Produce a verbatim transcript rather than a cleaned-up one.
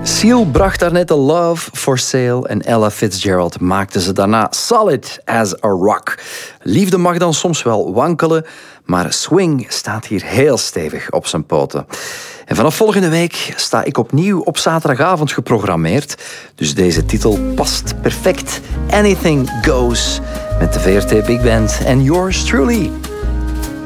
Seal bracht daarnet de Love for Sale en Ella Fitzgerald maakte ze daarna Solid as a Rock. Liefde mag dan soms wel wankelen, maar swing staat hier heel stevig op zijn poten. En vanaf volgende week sta ik opnieuw op zaterdagavond geprogrammeerd. Dus deze titel past perfect. Anything Goes met de V R T Big Band en yours truly.